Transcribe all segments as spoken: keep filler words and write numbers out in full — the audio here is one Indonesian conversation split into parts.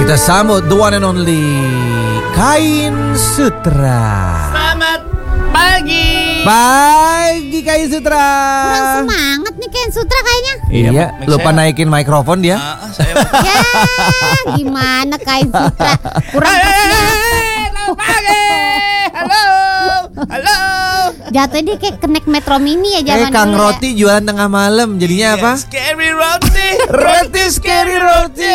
Kita sambut the one and only Kain Sutra. Selamat pagi. Pagi Kain Sutra. Kurang semangat nih Kain Sutra kayaknya. Iya, iya lupa saya... naikin mikrofon dia. Uh, saya... ya, gimana Kain Sutra? Kurang semangat. Selamat pagi. Halo. Halo. Jatuhnya dia kayak kenek Metro Mini ya zaman eh, Kang dulu Roti ya. Jualan tengah malam. Jadinya yeah, apa? Scary Roti. Roti Scary Roti.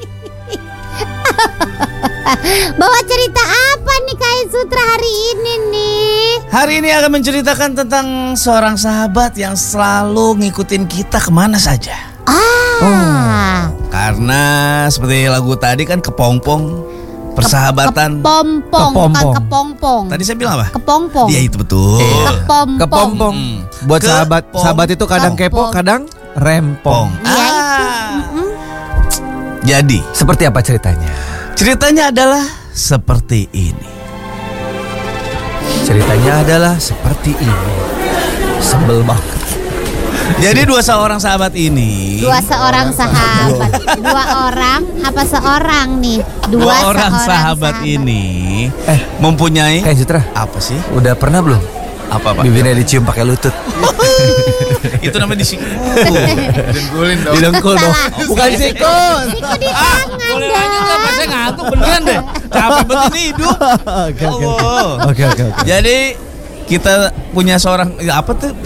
Bawa cerita apa nih Kain Sutra hari ini nih? Hari ini akan menceritakan tentang seorang sahabat yang selalu ngikutin kita kemana saja. Ah. Oh. Karena seperti lagu tadi kan Kepompong. Persahabatan. Kepompong, bukan kepompong. Tadi saya bilang apa? Kepompong. Iya itu betul. Kepompong. Kepompong. Hmm. Buat Ke sahabat pom. Sahabat itu kadang kepo, kadang rempong. Iya ah. itu. Mm-hmm. Jadi seperti apa ceritanya? Ceritanya adalah seperti ini. Ceritanya adalah seperti ini. Sebel banget. Jadi dua seorang sahabat ini. Dua seorang sahabat. Dua orang apa seorang nih? Dua, dua orang sahabat, sahabat ini eh mempunyai Kain Sutra. Apa sih? Udah pernah belum? Apa Pak? Bibirnya dicium pakai lutut. Itu namanya disikul. Didengkulin dong. Didengkul dong. Bukan sikul. Sikul di tangan dong. Pas saya ngantuk beneran deh. Capek banget ini hidup. Oke oke. Oke oke oke. Jadi kita punya seorang ya apa tuh?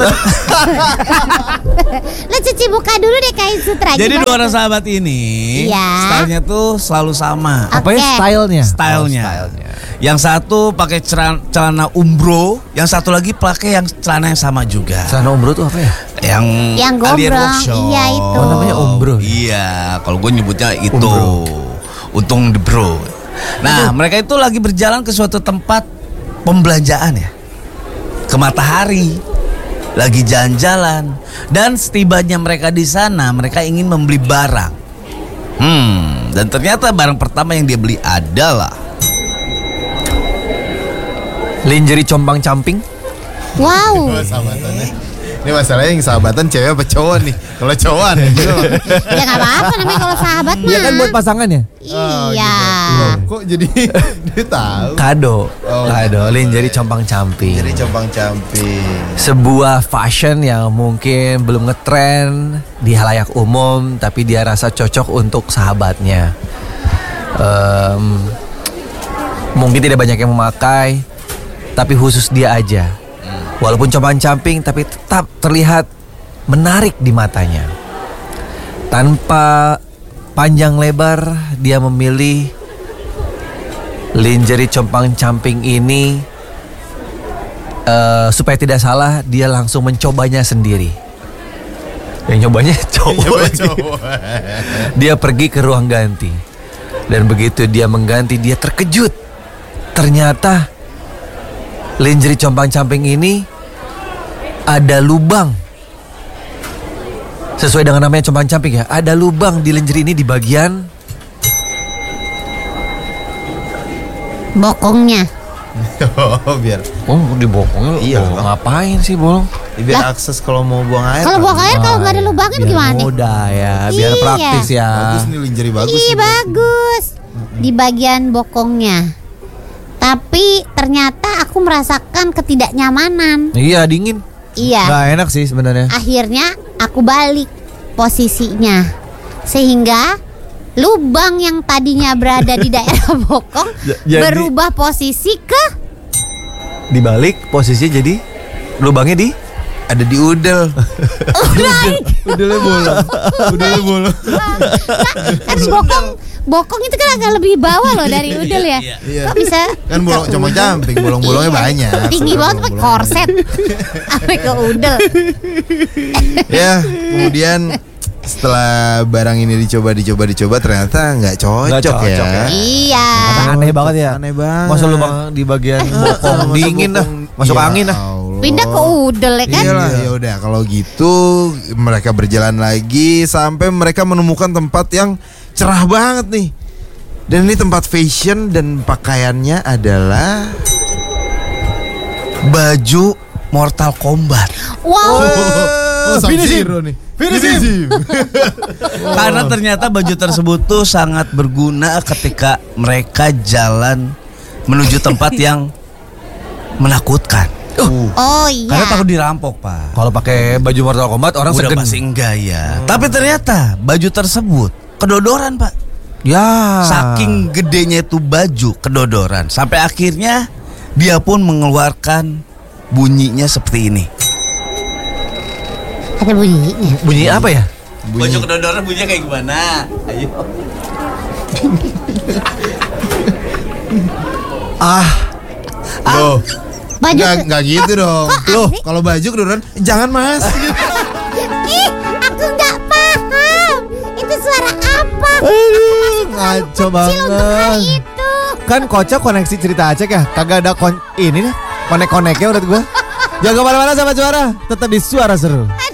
Lo cuci muka dulu deh Kain Sutra. Jadi dua orang sahabat ini, ya. Stylenya tuh selalu sama. Okay. Apa ya stylenya? Stylenya. Oh, stylenya. Yang satu pakai celana umbro, yang satu lagi pakai yang celana yang sama juga. Celana umbro tuh apa ya? Yang yang gombrong. Iya itu. Oh namanya umbro. Iya, kalau gue nyebutnya itu. Umbro. Untung the bro. Nah, Aduh. mereka itu lagi berjalan ke suatu tempat pembelanjaan ya. Ke Matahari, lagi jalan-jalan, dan setibanya mereka di sana, mereka ingin membeli barang. Hmm, dan ternyata barang pertama yang dia beli adalah lingerie compang-camping. Wow. Ini masalahnya yang sahabatan cewek apa cowok nih? Kalau cowok gitu. Ya nggak apa-apa namanya kalau sahabat mah. Iya kan buat pasangan ya? Iya. Oh, gitu. Kok jadi dia tahu? Kado, oh, kado, lingerie compang-camping. Lingerie compang-camping. Sebuah fashion yang mungkin belum ngetren di halayak umum, tapi dia rasa cocok untuk sahabatnya. Um, mungkin tidak banyak yang memakai, tapi khusus dia aja. Walaupun compang-camping tapi tetap terlihat menarik di matanya. Tanpa panjang lebar dia memilih lingerie compang-camping ini. uh, Supaya tidak salah dia langsung mencobanya sendiri. Yang nyobanya cowok lagi. Dia pergi ke ruang ganti. Dan begitu dia mengganti dia terkejut. Ternyata lingerie compang-camping ini ada lubang. Sesuai dengan namanya compang-camping ya. Ada lubang di lingerie ini di bagian bokongnya. Oh biar. Oh di bokongnya. Iya. Oh, ngapain sih bolong? Biar lah, akses kalau mau buang air. Kalau buang air kalau nggak ada lubangnya biar gimana? Mudah ya. Biar iya. praktis ya. Bagus nih lingerie bagus. Iya bagus. Di bagian bokongnya. Tapi ternyata aku merasakan ketidaknyamanan. Iya dingin. Iya. Gak enak sih sebenarnya. Akhirnya aku balik posisinya sehingga lubang yang tadinya berada di daerah bokong jadi, berubah posisi ke dibalik posisinya jadi lubangnya di ada di udel. Udel. Udelnya bolong. Udelnya bolong. Kan bokong Bokong itu kan agak lebih bawah loh dari udel ya. Iya. Kok bisa? Kan bolong compang-camping, bolong-bolongnya banyak. Tinggi banget pakai korset. Sampai ke udel. Ya, kemudian setelah barang ini dicoba dicoba dicoba ternyata nggak cocok, cocok ya. ya. Iya. Karena aneh banget ya. Aneh banget. Masa lubang di bagian bokong dingin dah, masuk ya angin dah. Pindah ke udel ya kan? Iyalah, ya udah kalau gitu mereka berjalan lagi sampai mereka menemukan tempat yang cerah banget nih. Dan ini tempat fashion dan pakaiannya adalah baju Mortal Kombat. Wow. Oh Finish nih. Finish. Karena ternyata baju tersebut tuh sangat berguna ketika mereka jalan menuju tempat yang menakutkan. Uh. Oh iya. Karena takut dirampok, Pak. Kalau pakai baju Mortal Kombat orang Udah segen. pasti enggak ya. Tapi ternyata baju tersebut kedodoran, Pak. Ya. Saking gedenya itu baju kedodoran sampai akhirnya dia pun mengeluarkan bunyinya seperti ini. Ada bunyinya. Bunyi apa ya? Baju kedodoran bunyinya kayak gimana? Ayo. Ah. Loh. Baju Nggak, ke- nggak gitu dong. Kok Loh, aneh? kalau baju kedodoran, jangan Mas. Ih, aku nggak paham. Itu suara apa? Aduh, ngaco Kecil untuk hal banget. itu. Kan kocak koneksi cerita Aceh ya. Kagak ada kon ini nih. Konek-koneknya menurut gua. Jangan kemana-mana sama Suara. Tetap di Suara Seru.